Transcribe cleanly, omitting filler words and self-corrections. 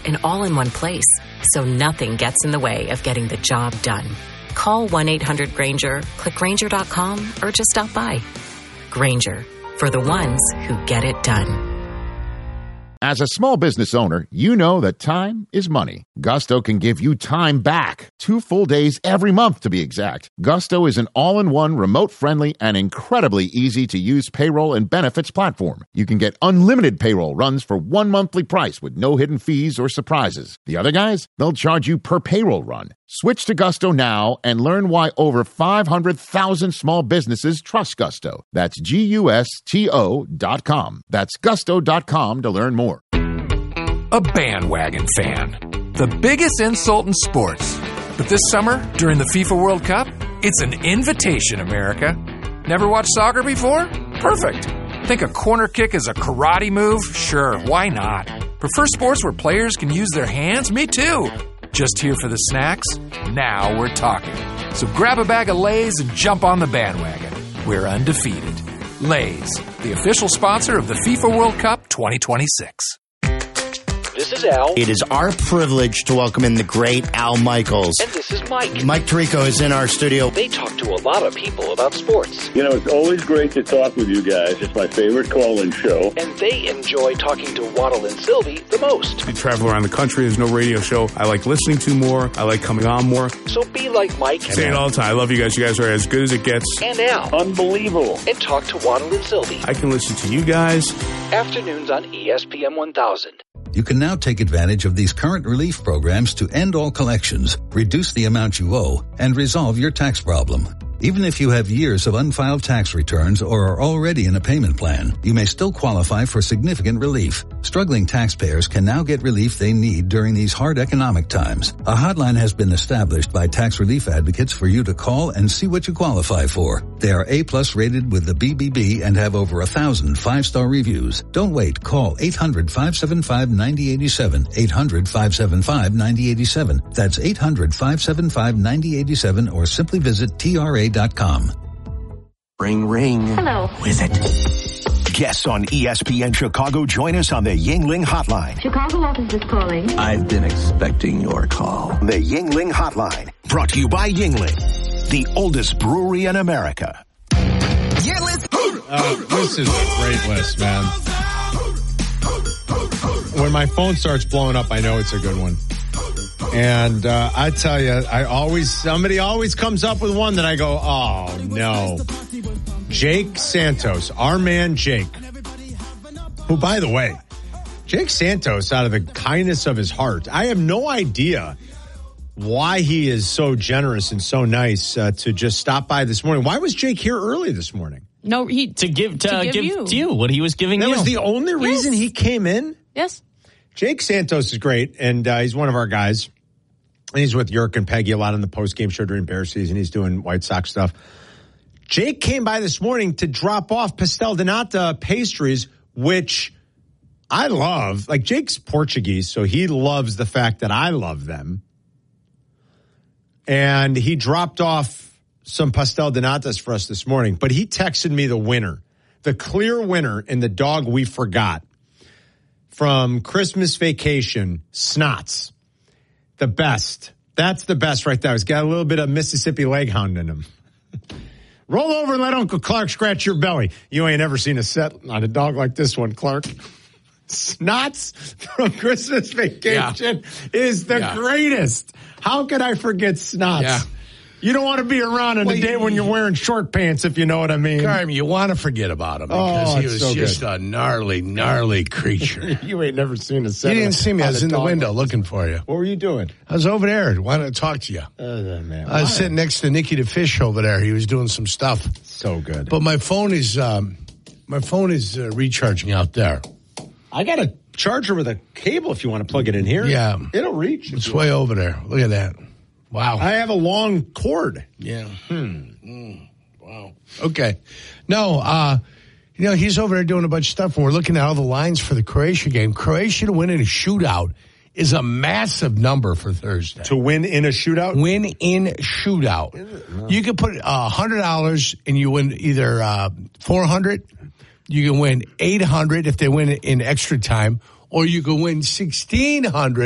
and all in one place, so nothing gets in the way of getting the job done. Call 1-800-GRANGER, click Grainger.com, or just stop by. Grainger, for the ones who get it done. As a small business owner, you know that time is money. Gusto can give you time back. 2 full days every month, to be exact. Gusto is an all-in-one, remote-friendly, and incredibly easy-to-use payroll and benefits platform. You can get unlimited payroll runs for one monthly price with no hidden fees or surprises. The other guys, they'll charge you per payroll run. Switch to Gusto now and learn why over 500,000 small businesses trust Gusto. That's GUSTO.com. That's Gusto.com to learn more. A bandwagon fan. The biggest insult in sports. But this summer, during the FIFA World Cup, it's an invitation, America. Never watched soccer before? Perfect. Think a corner kick is a karate move? Sure, why not? Prefer sports where players can use their hands? Me too. Just here for the snacks? Now we're talking. So grab a bag of Lay's and jump on the bandwagon. We're undefeated. Lay's, the official sponsor of the FIFA World Cup 2026. This is Al. It is our privilege to welcome in the great Al Michaels. And this is Mike. Mike Tirico is in our studio. They talk to a lot of people about sports. You know, it's always great to talk with you guys. It's my favorite call-in show. And they enjoy talking to Waddle and Sylvie the most. I travel around the country. There's no radio show I like listening to more. I like coming on more. So be like Mike. I say it all the time. I love you guys. You guys are as good as it gets. And Al. Unbelievable. And talk to Waddle and Sylvie. I can listen to you guys. Afternoons on ESPN 1000. You can now take advantage of these current relief programs to end all collections, reduce the amount you owe, and resolve your tax problem. Even if you have years of unfiled tax returns or are already in a payment plan, you may still qualify for significant relief. Struggling taxpayers can now get relief they need during these hard economic times. A hotline has been established by tax relief advocates for you to call and see what you qualify for. They are A+ rated with the BBB and have over 1,000 5-star reviews. Don't wait. Call 800-575-9087. 800-575-9087. That's 800-575-9087 or simply visit TRA.com. Ring, ring. Hello. Who is it? Guests on ESPN Chicago join us on the Yingling Hotline. Chicago office is calling. I've been expecting your call. The Yingling Hotline, brought to you by Yingling, the oldest brewery in America. This is a great list, man. When my phone starts blowing up, I know it's a good one. And I tell you, somebody always comes up with one that I go, oh, no. Jake Santos, our man Jake, who, by the way, Jake Santos, out of the kindness of his heart, I have no idea why he is so generous and so nice to just stop by this morning. Why was Jake here early this morning? No, to give you what he was giving you. That was the only reason he came in? Yes. Jake Santos is great, and he's one of our guys. And he's with Yerk and Peggy a lot on the post-game show during Bear season. He's doing White Sox stuff. Jake came by this morning to drop off Pastel de Nata pastries, which I love. Like, Jake's Portuguese, so he loves the fact that I love them. And he dropped off some Pastel de Natas for us this morning. But he texted me the winner, the clear winner in the dog we forgot from Christmas Vacation, Snots. The best. That's the best right there. He's got a little bit of Mississippi Leghound in him. Roll over and let Uncle Clark scratch your belly. You ain't ever seen a set on a dog like this one, Clark. Snots from Christmas Vacation is the greatest. How could I forget Snots? Yeah. You don't want to be around on a day when you're wearing short pants, if you know what I mean. Carm, you want to forget about him because he was just a gnarly creature. You ain't never seen a set. You didn't see me. I was in the window looking for you. What were you doing? I was over there. Wanted to talk to you. Man, I was sitting next to Nicky the Fish over there. He was doing some stuff. So good. But my phone is recharging out there. I got a charger with a cable if you want to plug it in here. Yeah. It'll reach. It's way over there. Look at that. Wow. I have a long cord. Yeah. Wow. Okay. No, he's over there doing a bunch of stuff, and we're looking at all the lines for the Croatia game. Croatia to win in a shootout is a massive number for Thursday. To win in a shootout? Win in shootout. No. You can put $100 and you win either $400. You can win $800 if they win in extra time, or you can win $1,600